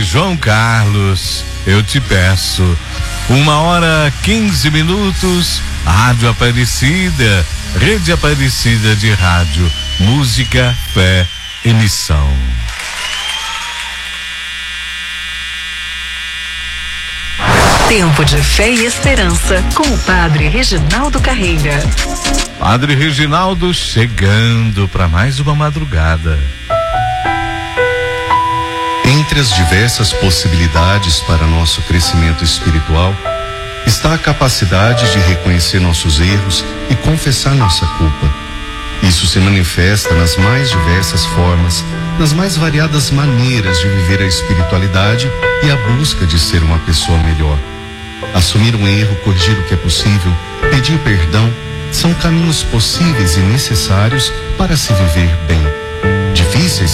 João Carlos, eu te peço. 1h15, Rádio Aparecida, Rede Aparecida de Rádio, música, fé e missão. Tempo de fé e esperança com o Padre Reginaldo Carreira. Padre Reginaldo chegando para mais uma madrugada. Entre as diversas possibilidades para nosso crescimento espiritual, está a capacidade de reconhecer nossos erros e confessar nossa culpa. Isso se manifesta nas mais diversas formas, nas mais variadas maneiras de viver a espiritualidade e a busca de ser uma pessoa melhor. Assumir um erro, corrigir o que é possível, pedir perdão, são caminhos possíveis e necessários para se viver bem. Difíceis